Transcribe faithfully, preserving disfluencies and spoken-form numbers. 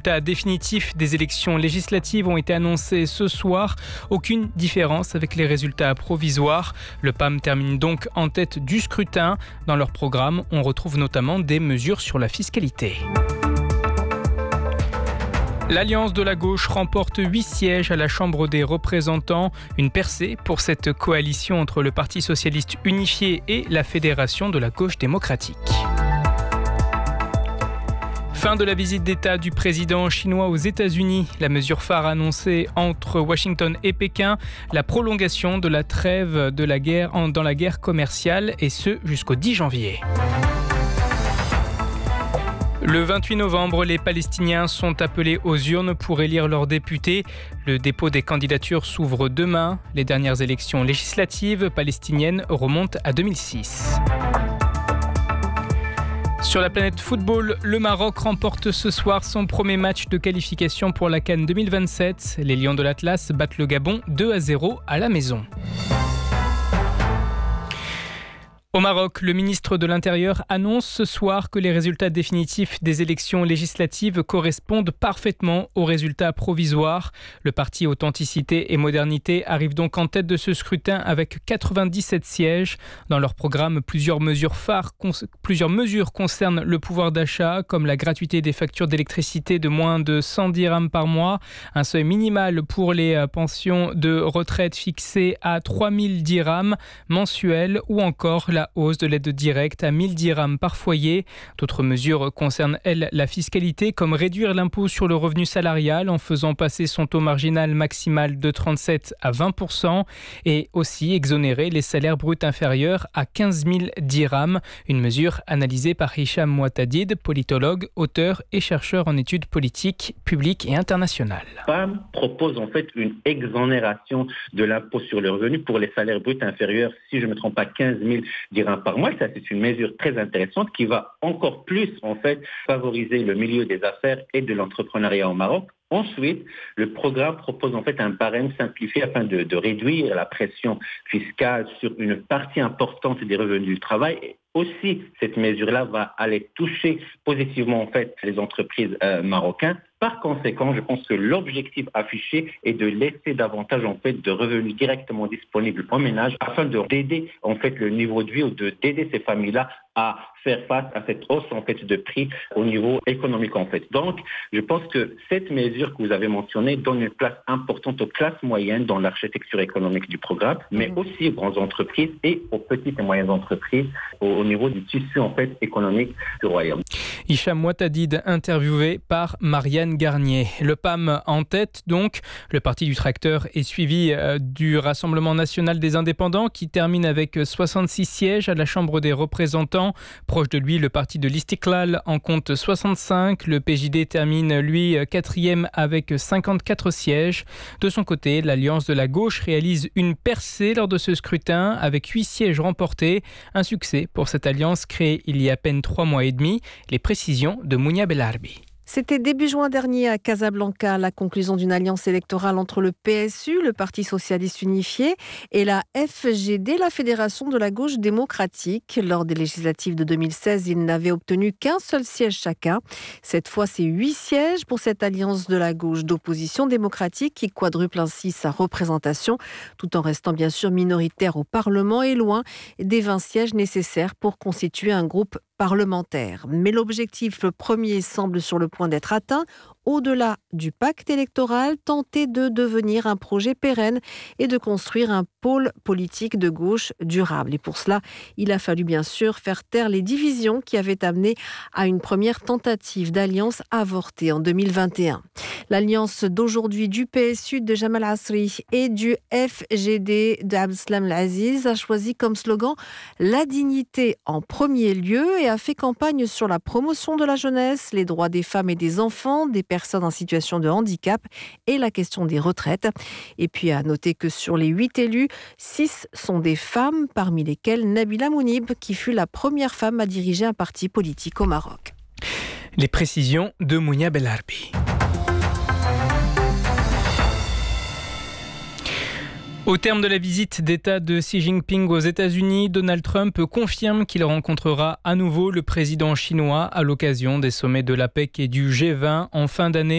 résultats définitifs des élections législatives ont été annoncés ce soir. Aucune différence avec les résultats provisoires. Le P A M termine donc en tête du scrutin. Dans leur programme, on retrouve notamment des mesures sur la fiscalité. L'Alliance de la gauche remporte huit sièges à la Chambre des représentants. Une percée pour cette coalition entre le Parti socialiste unifié et la Fédération de la gauche démocratique. Fin de la visite d'État du président chinois aux États-Unis. La mesure phare annoncée entre Washington et Pékin, la prolongation de la trêve de la guerre dans la guerre commerciale, et ce jusqu'au dix janvier. Le vingt-huit novembre, les Palestiniens sont appelés aux urnes pour élire leurs députés. Le dépôt des candidatures s'ouvre demain. Les dernières élections législatives palestiniennes remontent à deux mille six. Sur la planète football, le Maroc remporte ce soir son premier match de qualification pour la CAN deux mille vingt-sept. Les Lions de l'Atlas battent le Gabon deux à zéro à la maison. Au Maroc, le ministre de l'Intérieur annonce ce soir que les résultats définitifs des élections législatives correspondent parfaitement aux résultats provisoires. Le parti Authenticité et Modernité arrive donc en tête de ce scrutin avec quatre-vingt-dix-sept sièges. Dans leur programme, plusieurs mesures phares, cons- plusieurs mesures concernent le pouvoir d'achat, comme la gratuité des factures d'électricité de moins de cent dirhams par mois, un seuil minimal pour les pensions de retraite fixé à trois mille dirhams mensuels, ou encore la hausse de l'aide directe à mille dirhams par foyer. D'autres mesures concernent, elles, la fiscalité, comme réduire l'impôt sur le revenu salarial en faisant passer son taux marginal maximal de trente-sept à vingt pour cent, et aussi exonérer les salaires bruts inférieurs à quinze mille dirhams. Une mesure analysée par Hicham Mouatadid, politologue, auteur et chercheur en études politiques, publiques et internationales. Le P A M propose en fait une exonération de l'impôt sur le revenu pour les salaires bruts inférieurs, si je ne me trompe pas, quinze mille dirhams par mois. Ça, c'est une mesure très intéressante qui va encore plus en fait favoriser le milieu des affaires et de l'entrepreneuriat au Maroc. Ensuite, le programme propose en fait un barème simplifié afin de, de réduire la pression fiscale sur une partie importante des revenus du travail. Et aussi, cette mesure-là va aller toucher positivement en fait les entreprises euh, marocaines. Par conséquent, je pense que l'objectif affiché est de laisser davantage en fait de revenus directement disponibles aux ménages afin de d'aider en fait le niveau de vie ou de d'aider ces familles-là à faire face à cette hausse en fait de prix au niveau économique en fait. Donc, je pense que cette mesure que vous avez mentionnée donne une place importante aux classes moyennes dans l'architecture économique du programme, mais mmh. aussi aux grandes entreprises et aux petites et moyennes entreprises au, au niveau du tissu en fait économique du royaume. Hicham Mouatadid, interviewé par Marianne Garnier. Le P A M en tête donc. Le parti du tracteur est suivi euh, du Rassemblement national des indépendants qui termine avec soixante-six sièges à la Chambre des représentants. Proche de lui, le parti de l'Istiklal en compte soixante-cinq. Le P J D termine, lui, quatrième avec cinquante-quatre sièges. De son côté, l'Alliance de la gauche réalise une percée lors de ce scrutin avec huit sièges remportés. Un succès pour cette alliance créée il y a à peine trois mois et demi. Les précisions de Mounia Belarbi. C'était début juin dernier à Casablanca, la conclusion d'une alliance électorale entre le P S U, le Parti socialiste unifié, et la F G D, la Fédération de la gauche démocratique. Lors des législatives de deux mille seize, ils n'avaient obtenu qu'un seul siège chacun. Cette fois, c'est huit sièges pour cette alliance de la gauche d'opposition démocratique qui quadruple ainsi sa représentation, tout en restant bien sûr minoritaire au Parlement et loin des vingt sièges nécessaires pour constituer un groupe parlementaire. Mais l'objectif premier semble sur le point d'être atteint. Au-delà du pacte électoral, tenter de devenir un projet pérenne et de construire un pôle politique de gauche durable. Et pour cela, il a fallu bien sûr faire taire les divisions qui avaient amené à une première tentative d'alliance avortée en deux mille vingt et un. L'alliance d'aujourd'hui du P S U de Jamal Asri et du F G D d'Abdeslam Al-Aziz a choisi comme slogan « La dignité en premier lieu » et a fait campagne sur la promotion de la jeunesse, les droits des femmes et des enfants, des personnes en situation de handicap et la question des retraites. Et puis à noter que sur les huit élus, six sont des femmes, parmi lesquelles Nabila Mounib, qui fut la première femme à diriger un parti politique au Maroc. Les précisions de Mounia Belarbi. Au terme de la visite d'État de Xi Jinping aux États-Unis, Donald Trump confirme qu'il rencontrera à nouveau le président chinois à l'occasion des sommets de l'APEC et du G vingt en fin d'année.